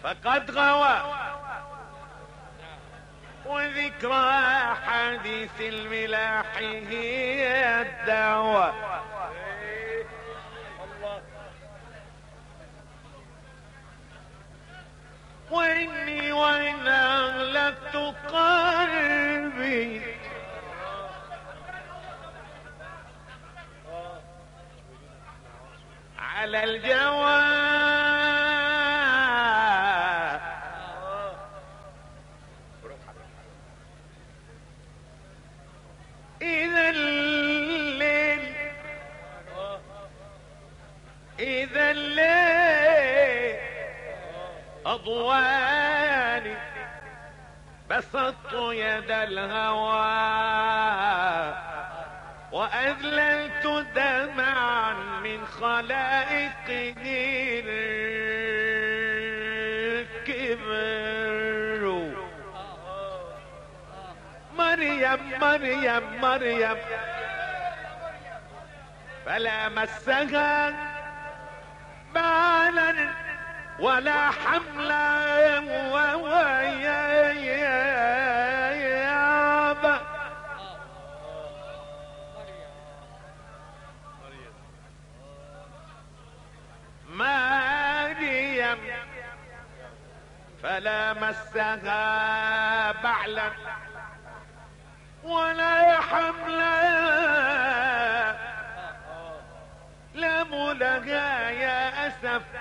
فقد غوى وذكرى حديث الملاح هي الدعوة. وإني وإن أغلقت قلبي على الجواب إذا الليل إذا الليل أضواني بسطت يد الهوى وأذللت دمعا من خلائقه الكبر. مريم مريم مريم فلا مسها بالا ولا حملا ويابا. مريم فلا مسها بعلا ولا حملا لم لها يا أسف